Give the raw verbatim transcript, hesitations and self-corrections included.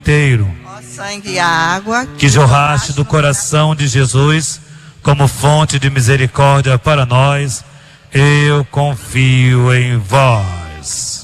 inteiro, ó sangue e água que jorraste do coração de Jesus como fonte de misericórdia para nós, eu confio em vós.